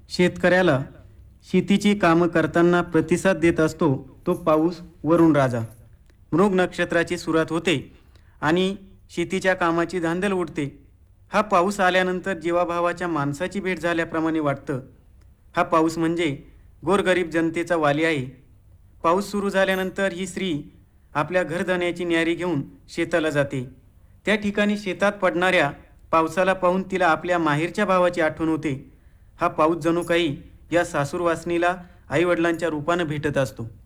शेतकऱ्याला शेतीची कामं करताना प्रतिसाद देत असतो तो पाऊस वरुण राजा. मृग नक्षत्राची सुरुवात होते आणि शेतीच्या कामाची धांदल उडते. हा पाऊस आल्यानंतर जीवाभावाच्या माणसाची भेट झाल्याप्रमाणे वाटतं. हा पाऊस म्हणजे गोरगरीब जनतेचा वाली आहे. पाऊस सुरू झाल्यानंतर ही स्त्री आपल्या घरधण्याची न्यारी घेऊन शेताला जाते. त्या ठिकाणी शेतात पडणाऱ्या पावसाला पाहून तिला आपल्या माहेरच्या भावाची आठवण होते. हा पाऊस जणू काही या सासूरवासनीला आईवडिलांच्या रूपानं भेटत असतो.